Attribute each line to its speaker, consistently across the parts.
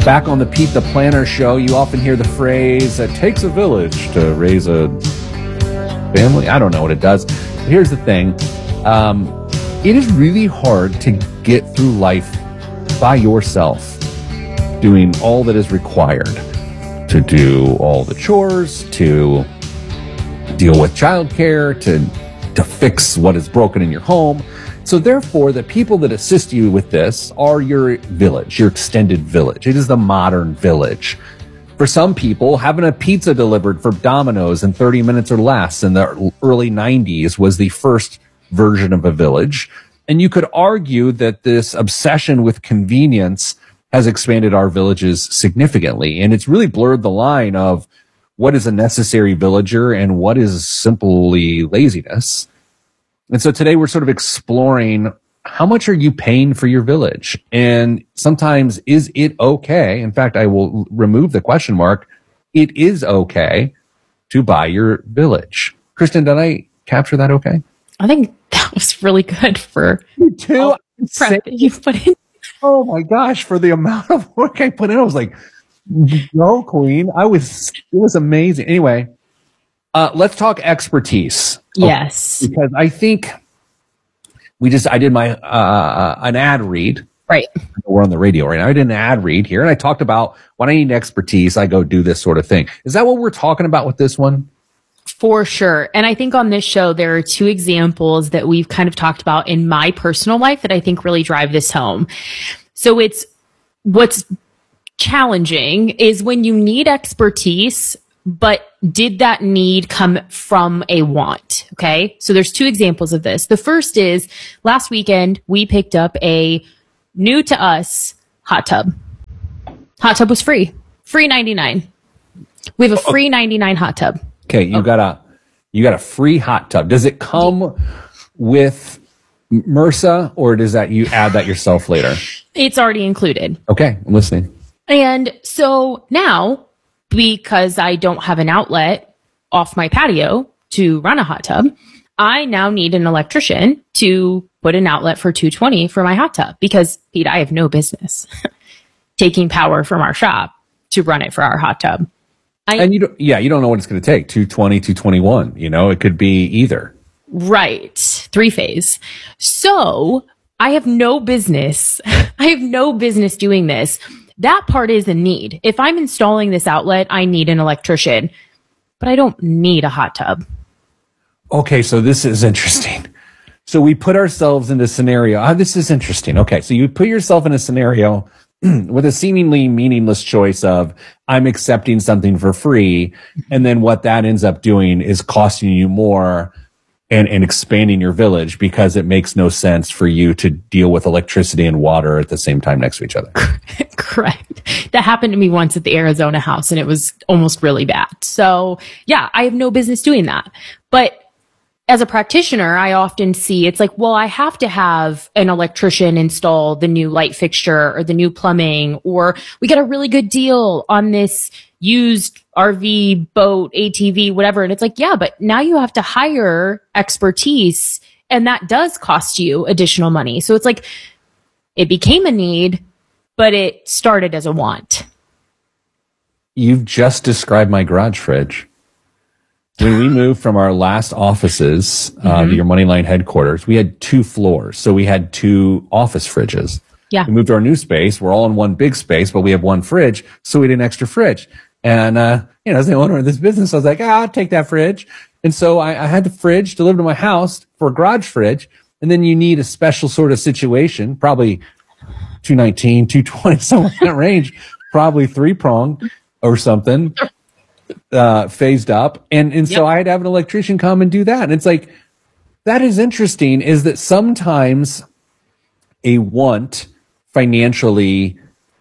Speaker 1: Back on the Pete the Planner show, you often hear the phrase, it takes a village to raise a family. I don't know what it does. But here's the thing. It is really hard to get through life by yourself, doing all that is required, to do all the chores, to deal with childcare, to fix what is broken in your home. So therefore, the people that assist you with this are your village, your extended village. It is the modern village. For some people, having a pizza delivered from Domino's in 30 minutes or less in the early 90s was the first version of a village. And you could argue that this obsession with convenience has expanded our villages significantly. And it's really blurred the line of what is a necessary villager and what is simply laziness. And so today we're sort of exploring, how much are you paying for your village? And sometimes, is it okay? In fact, I will remove the question mark. It is okay to buy your village. Kristen, did I capture that okay?
Speaker 2: I think that was really good for
Speaker 1: you too.
Speaker 2: Prep that you put in.
Speaker 1: Oh my gosh, for the amount of work I put in, I was like, no, Queen. It was amazing. Anyway, let's talk expertise.
Speaker 2: Yes.
Speaker 1: Because I think I did my, an ad read.
Speaker 2: Right.
Speaker 1: We're on the radio right now. I did an ad read here and I talked about when I need expertise, I go do this sort of thing. Is that what we're talking about with this one?
Speaker 2: For sure. And I think on this show, there are two examples that we've kind of talked about in my personal life that I think really drive this home. So it's what's challenging is when you need expertise, but did that need come from a want? Okay. So there's two examples of this. The first is last weekend, we picked up a new to us hot tub. Hot tub was free. Free 99. We have a free 99 hot tub.
Speaker 1: Okay. You got a free hot tub. Does it come with MRSA or does that you add that yourself later?
Speaker 2: It's already included.
Speaker 1: Okay. I'm listening.
Speaker 2: And so now, because I don't have an outlet off my patio to run a hot tub, I now need an electrician to put an outlet for 220 for my hot tub because, Pete, I have no business taking power from our shop to run it for our hot tub.
Speaker 1: And you don't know what it's going to take. 220, 221, it could be either.
Speaker 2: Right. 3-phase. So I have no business. I have no business doing this. That part is a need. If I'm installing this outlet, I need an electrician, but I don't need a hot tub.
Speaker 1: Okay, so this is interesting. So we put ourselves in a scenario. This is interesting. Okay, so you put yourself in a scenario with a seemingly meaningless choice of I'm accepting something for free, and then what that ends up doing is costing you more and expanding your village because it makes no sense for you to deal with electricity and water at the same time next to each other.
Speaker 2: Correct. That happened to me once at the Arizona house and it was almost really bad. So yeah, I have no business doing that. But as a practitioner, I often see it's like, well, I have to have an electrician install the new light fixture or the new plumbing, or we got a really good deal on this used RV, boat, ATV, whatever. And it's like, yeah, but now you have to hire expertise and that does cost you additional money. So it's like, it became a need, but it started as a want.
Speaker 1: You've just described my garage fridge. When we moved from our last offices to your Moneyline headquarters, we had 2 floors. So we had 2 office fridges.
Speaker 2: Yeah.
Speaker 1: We moved to our new space. We're all in one big space, but we have 1 fridge. So we had an extra fridge. And, as the owner of this business, I was like, I'll take that fridge. And so I had the fridge delivered to my house for a garage fridge. And then you need a special sort of situation, probably 219, 220, somewhere in that range, probably 3-prong or something. Phased up. And so I had to have an electrician come and do that. And it's like, that is interesting is that sometimes a want financially,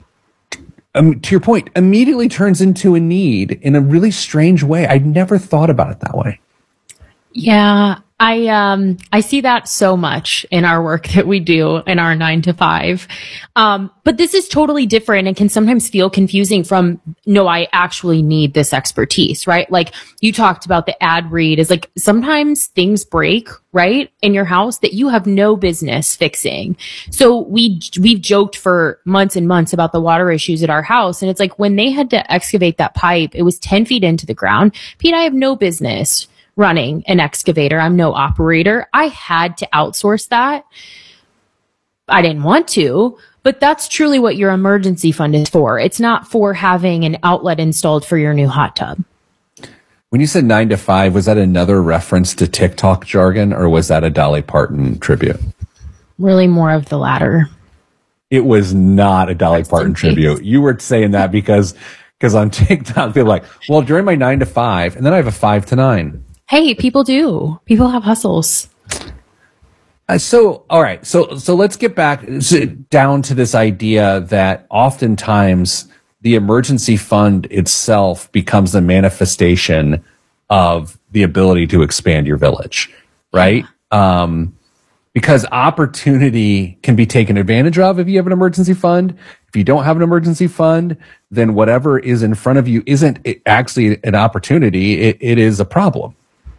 Speaker 1: to your point, immediately turns into a need in a really strange way. I'd never thought about it that way.
Speaker 2: Yeah. I see that so much in our work that we do in our 9 to 5. But this is totally different and can sometimes feel confusing from, no, I actually need this expertise, right? Like you talked about the ad read is like sometimes things break, right? In your house that you have no business fixing. So we've joked for months and months about the water issues at our house. And it's like when they had to excavate that pipe, it was 10 feet into the ground. Pete, I have no business running an excavator. I'm no operator. I had to outsource that. I didn't want to, but that's truly what your emergency fund is for. It's not for having an outlet installed for your new hot tub.
Speaker 1: When you said 9 to 5, was that another reference to TikTok jargon, or was that a Dolly Parton tribute?
Speaker 2: Really more of the latter.
Speaker 1: It was not a Dolly Parton tribute. You were saying that because on TikTok, they're like, well, during my 9 to 5, and then I have a 5 to 9.
Speaker 2: Hey, people do. People have hustles.
Speaker 1: All right. So let's get back down to this idea that oftentimes the emergency fund itself becomes the manifestation of the ability to expand your village, right? Because opportunity can be taken advantage of if you have an emergency fund. If you don't have an emergency fund, then whatever is in front of you isn't actually an opportunity. It is a problem.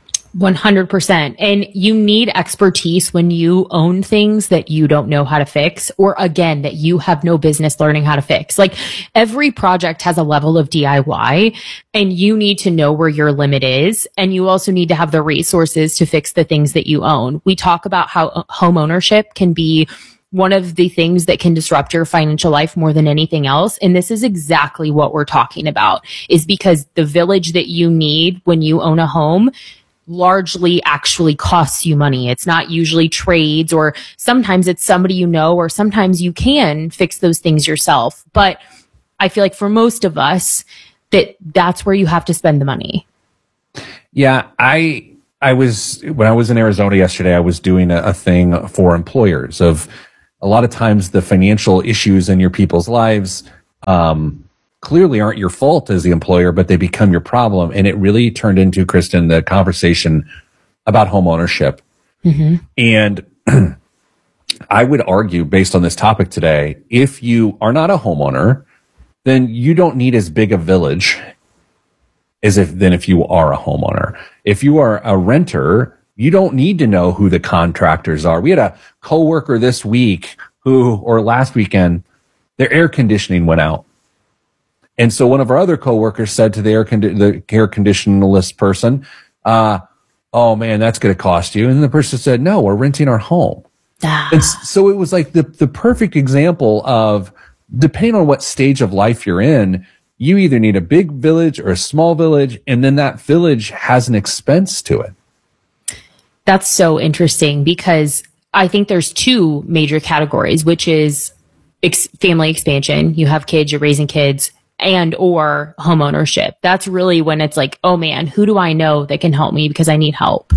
Speaker 2: 100%. And you need expertise when you own things that you don't know how to fix, or again, that you have no business learning how to fix. Like every project has a level of DIY and you need to know where your limit is. And you also need to have the resources to fix the things that you own. We talk about how home ownership can be one of the things that can disrupt your financial life more than anything else. And this is exactly what we're talking about, is because the village that you need when you own a home largely actually costs you money. It's not usually trades, or sometimes it's somebody you know, or sometimes you can fix those things yourself. But I feel like for most of us, that's where you have to spend the money.
Speaker 1: Yeah, I was, when I was in Arizona yesterday, I was doing a thing for employers of a lot of times the financial issues in your people's lives, clearly aren't your fault as the employer, but they become your problem. And it really turned into, Kristen, the conversation about home ownership. Mm-hmm. And I would argue, based on this topic today, if you are not a homeowner, then you don't need as big a village than if you are a homeowner. If you are a renter, you don't need to know who the contractors are. We had a coworker this week or last weekend, their air conditioning went out. And so one of our other coworkers said to the air conditionalist person, oh man, that's going to cost you. And the person said, no, we're renting our home. And so it was like the perfect example of, depending on what stage of life you're in, you either need a big village or a small village, and then that village has an expense to it.
Speaker 2: That's so interesting, because I think there's two major categories, which is family expansion. You have kids, you're raising kids, and or home ownership. That's really when it's like, oh man, who do I know that can help me because I need help?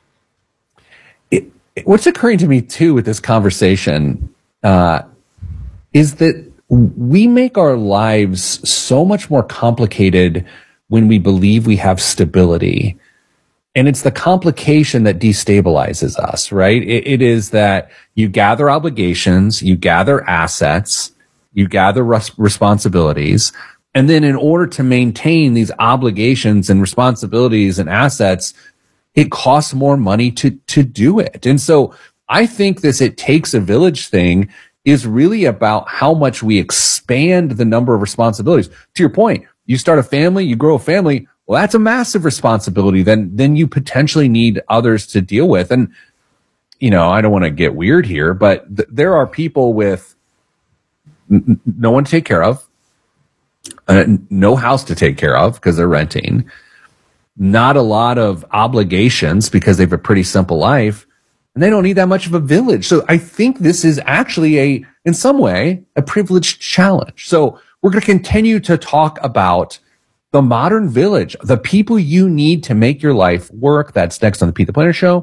Speaker 1: What's occurring to me too with this conversation is that we make our lives so much more complicated when we believe we have stability. And it's the complication that destabilizes us, right? It is that you gather obligations, you gather assets, you gather responsibilities. And then in order to maintain these obligations and responsibilities and assets, it costs more money to do it. And so I think this "it takes a village" thing is really about how much we expand the number of responsibilities. To your point, you start a family, you grow a family. Well, that's a massive responsibility. Then you potentially need others to deal with. And, I don't want to get weird here, but there are people with no one to take care of, no house to take care of because they're renting, not a lot of obligations because they have a pretty simple life, and they don't need that much of a village. So I think this is actually in some way, a privileged challenge. So we're going to continue to talk about the modern village, the people you need to make your life work. That's next on the Pete the Planner Show,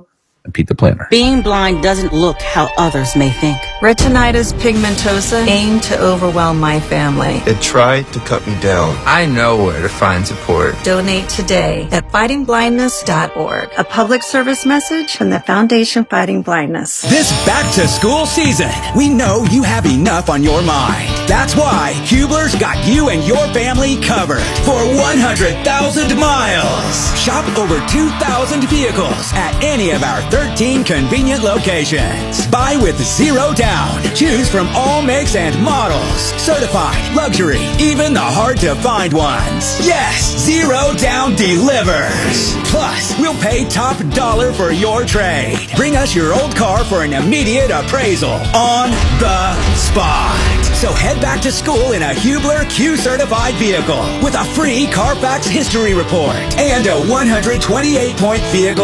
Speaker 1: and Pete the Planner.
Speaker 3: Being blind doesn't look how others may think.
Speaker 4: Retinitis pigmentosa aimed to overwhelm my family.
Speaker 5: It tried to cut me down.
Speaker 6: I know where to find support.
Speaker 4: Donate today at fightingblindness.org. A public service message from the Foundation Fighting Blindness.
Speaker 7: This back-to-school season, we know you have enough on your mind. That's why Hubler's got you and your family covered for 100,000 miles. Shop over 2,000 vehicles at any of our 13 convenient locations. Buy with zero down. Choose from all makes and models. Certified, luxury, even the hard-to-find ones. Yes, zero down delivers. Plus, we'll pay top dollar for your trade. Bring us your old car for an immediate appraisal on the spot. So head back to school in a Hubler Q-certified vehicle with a free Carfax history report and a 128-point vehicle